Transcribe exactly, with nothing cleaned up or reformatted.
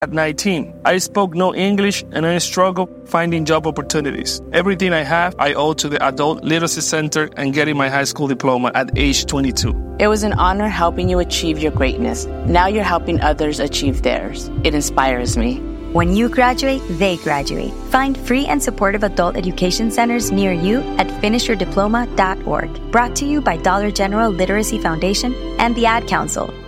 At nineteen, I spoke no English and I struggled finding job opportunities. Everything I have, I owe to the Adult Literacy Center and getting my high school diploma at age twenty-two. It was an honor helping you achieve your greatness. Now you're helping others achieve theirs. It inspires me. When you graduate, they graduate. Find free and supportive adult education centers near you at finish your diploma dot org. Brought to you by Dollar General Literacy Foundation and the Ad Council.